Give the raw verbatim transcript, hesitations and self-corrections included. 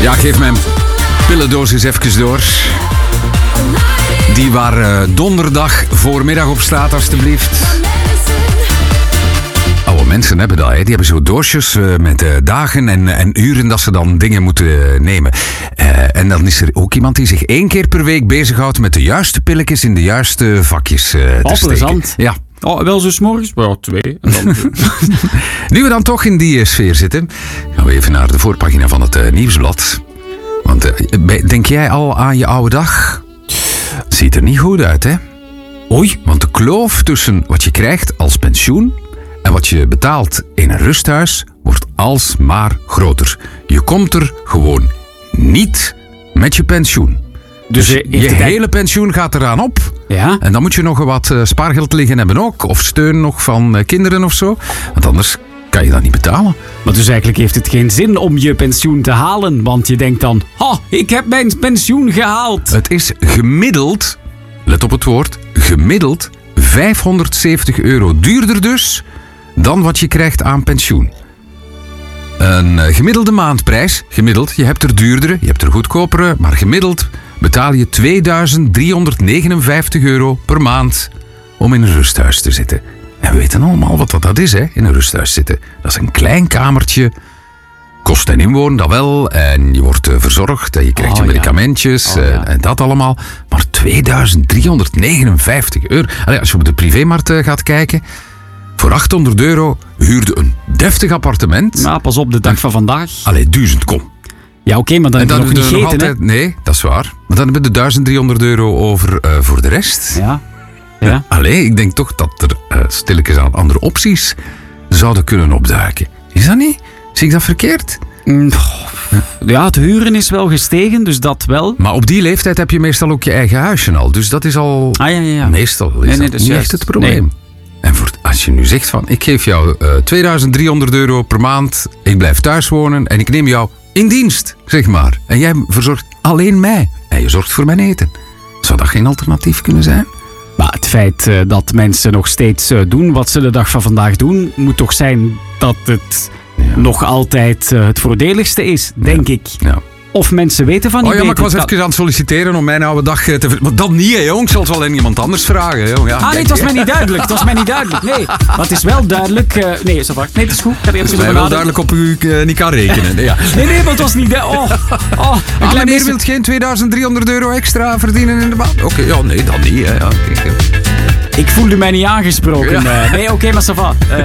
Ja, geef mijn pillendoos eens even door. Die waar uh, donderdag voormiddag op staat, alstublieft. Oude mensen hebben dat, hè. Die hebben zo doosjes uh, met uh, dagen en, en uren dat ze dan dingen moeten uh, nemen. Uh, en dan is er ook iemand die zich één keer per week bezighoudt met de juiste pilletjes in de juiste vakjes uh, te steken. Ja. Oh, wel zo 's morgens? Ja, twee. En dan... Nu we dan toch in die uh, sfeer zitten, gaan we even naar de voorpagina van het uh, nieuwsblad. Want uh, denk jij al aan je oude dag? Ziet er niet goed uit, hè? Oei. Want de kloof tussen wat je krijgt als pensioen en wat je betaalt in een rusthuis wordt alsmaar groter. Je komt er gewoon niet met je pensioen. Dus, dus je hele pensioen gaat eraan op. Ja? En dan moet je nog wat uh, spaargeld liggen hebben ook. Of steun nog van uh, kinderen of zo. Want anders kan je dat niet betalen. Maar dus eigenlijk heeft het geen zin om je pensioen te halen. Want je denkt dan, ha, ik heb mijn pensioen gehaald. Het is gemiddeld, let op het woord, gemiddeld vijfhonderdzeventig euro duurder dus dan wat je krijgt aan pensioen. Een gemiddelde maandprijs, gemiddeld, je hebt er duurdere, je hebt er goedkopere, maar gemiddeld betaal je tweeduizend driehonderdnegenenvijftig euro per maand om in een rusthuis te zitten. En we weten allemaal wat dat is, hè, in een rusthuis zitten. Dat is een klein kamertje, kost en inwonen, dat wel, en je wordt verzorgd en je krijgt oh, je medicamentjes ja. oh, ja. en dat allemaal. Maar tweeduizend driehonderdnegenenvijftig euro. Allee, als je op de privémarkt gaat kijken, voor achthonderd euro huurde een deftig appartement. Nou, pas op, de dag van vandaag. Allee, duizend, kom. Ja, oké, okay, maar dan, en dan heb je nog niet gegeten, altijd, Nee, dat is waar. Maar dan hebben we de duizend driehonderd euro over uh, voor de rest. Ja. ja. ja. Allee, ik denk toch dat er uh, stilletjes aan andere opties zouden kunnen opduiken. Is dat niet? Zie ik dat verkeerd? Mm, ja, het huren is wel gestegen, dus dat wel. Maar op die leeftijd heb je meestal ook je eigen huisje al. Dus dat is al... Ah, ja, ja, ja. Meestal is nee, nee, dat niet echt het probleem. Nee. En voor, als je nu zegt van, ik geef jou uh, tweeduizend driehonderd euro per maand, ik blijf thuis wonen en ik neem jou in dienst, zeg maar. En jij verzorgt alleen mij. En je zorgt voor mijn eten. Zou dat geen alternatief kunnen zijn? Maar het feit uh, dat mensen nog steeds uh, doen wat ze de dag van vandaag doen, moet toch zijn dat het ja. nog altijd uh, het voordeligste is, denk ja. ik. Ja. Of mensen weten van niet Oh ja, maar ik was beter. even aan het solliciteren om mijn oude dag te... Maar dat niet, hè, jong. Ik zal het wel aan iemand anders vragen. Jong. Ja, ah, nee, het was mij niet duidelijk. Het was mij niet duidelijk. Nee, maar het is wel duidelijk... Uh, nee, zo wacht. Nee, het is goed. Het is mij wel duidelijk op u uh, niet kan rekenen. Nee, ja. nee, nee, maar het was niet... Oh, oh, ah, meneer mis... wilt geen tweeduizend driehonderd euro extra verdienen in de maand? Oké, okay, ja, nee, dat niet. Hè. Ja, okay. Ik voelde mij niet aangesproken. Ja. Uh, nee, oké, okay, maar ça va. Uh,